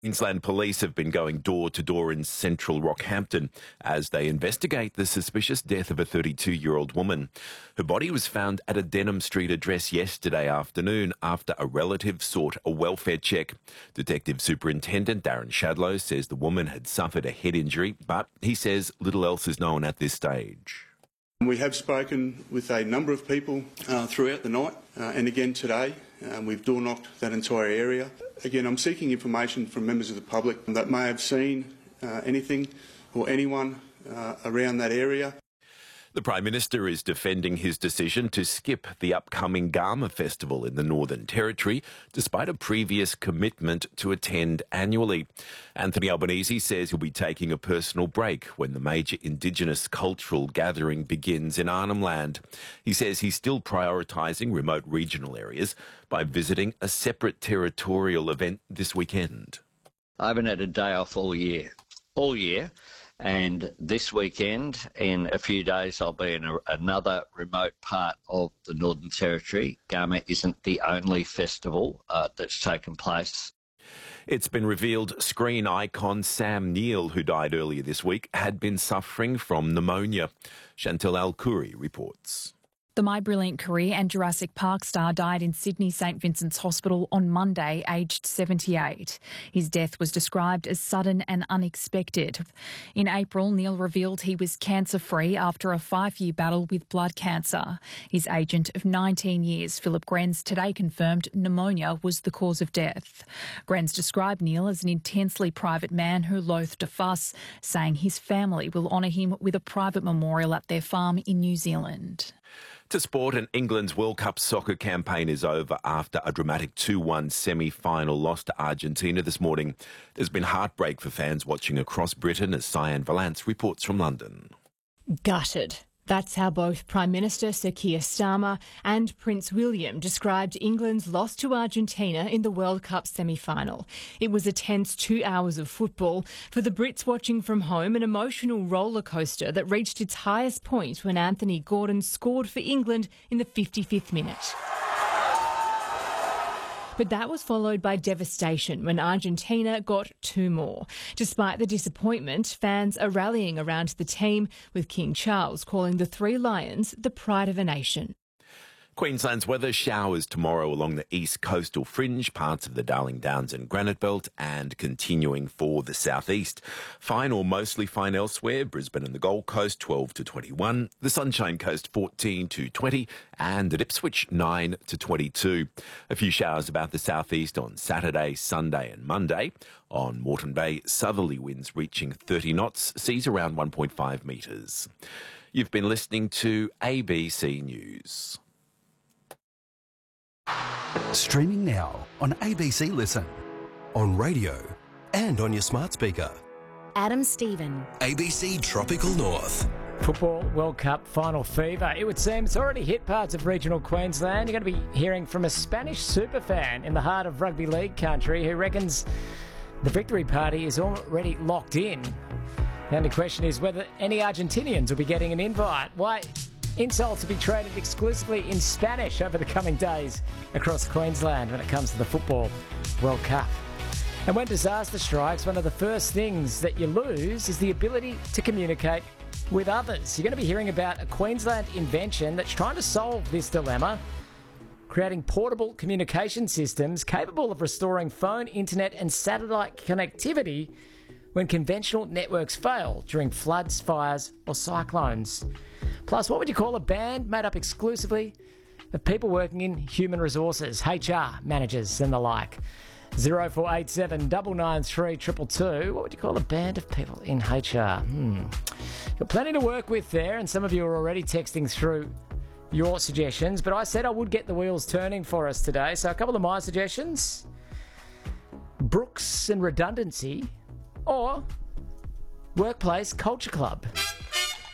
Queensland police have been going door to door in central Rockhampton as they investigate the suspicious death of a 32-year-old woman. Her body was found at a Denham Street address yesterday afternoon after a relative sought a welfare check. Detective Superintendent Darren Shadlow says the woman had suffered a head injury, but he says little else is known at this stage. We have spoken with a number of people throughout the night and again today. We've door-knocked that entire area. Again, I'm seeking information from members of the public that may have seen anything or anyone around that area. The Prime Minister is defending his decision to skip the upcoming Garma Festival in the Northern Territory, despite a previous commitment to attend annually. Anthony Albanese says he'll be taking a personal break when the major Indigenous cultural gathering begins in Arnhem Land. He says he's still prioritising remote regional areas by visiting a separate territorial event this weekend. I haven't had a day off all year. And this weekend, in a few days, I'll be in another remote part of the Northern Territory. Garma isn't the only festival that's taken place. It's been revealed screen icon Sam Neill, who died earlier this week, had been suffering from pneumonia. Chantal Al-Khoury reports. The My Brilliant Career and Jurassic Park star died in Sydney St Vincent's Hospital on Monday, aged 78. His death was described as sudden and unexpected. In April, Neill revealed he was cancer-free after a 5-year battle with blood cancer. His agent of 19 years, Philip Grenz, today confirmed pneumonia was the cause of death. Grenz described Neill as an intensely private man who loathed a fuss, saying his family will honour him with a private memorial at their farm in New Zealand. To sport, and England's World Cup soccer campaign is over after a dramatic 2-1 semi-final loss to Argentina this morning. There's been heartbreak for fans watching across Britain as Cyan Valance reports from London. Gutted. That's how both Prime Minister Sir Keir Starmer and Prince William described England's loss to Argentina in the World Cup semi-final. It was a tense 2 hours of football. For the Brits watching from home, an emotional roller coaster that reached its highest point when Anthony Gordon scored for England in the 55th minute. But that was followed by devastation when Argentina got 2 more. Despite the disappointment, fans are rallying around the team, with King Charles calling the 3 Lions the pride of a nation. Queensland's weather: showers tomorrow along the east coastal fringe, parts of the Darling Downs and Granite Belt, and continuing for the southeast. Fine or mostly fine elsewhere: Brisbane and the Gold Coast 12 to 21, the Sunshine Coast 14 to 20, and at Ipswich 9 to 22. A few showers about the southeast on Saturday, Sunday and Monday. On Moreton Bay, southerly winds reaching 30 knots, seas around 1.5 metres. You've been listening to ABC News. Streaming now on ABC Listen, on radio and on your smart speaker. Adam Stephen. ABC Tropical North. Football World Cup final fever. It would seem it's already hit parts of regional Queensland. You're going to be hearing from a Spanish superfan in the heart of rugby league country who reckons the victory party is already locked in. The only question is whether any Argentinians will be getting an invite. Why? Insults will be traded exclusively in Spanish over the coming days across Queensland when it comes to the Football World Cup. And when disaster strikes, one of the first things that you lose is the ability to communicate with others. You're going to be hearing about a Queensland invention that's trying to solve this dilemma, creating portable communication systems capable of restoring phone, internet and satellite connectivity when conventional networks fail during floods, fires or cyclones. Plus, what would you call a band made up exclusively of people working in human resources, HR managers and the like? 0487 993 222. What would you call a band of people in HR? Got plenty to work with there, and some of you are already texting through your suggestions, but I said I would get the wheels turning for us today. So a couple of my suggestions: Brooks and Redundancy, or Workplace Culture Club.